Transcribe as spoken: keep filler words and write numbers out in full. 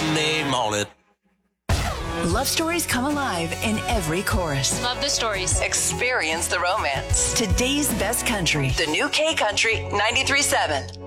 name on it. Love stories come alive in every chorus. Love the stories. Experience the romance. Today's best country. The new K Country ninety-three point seven.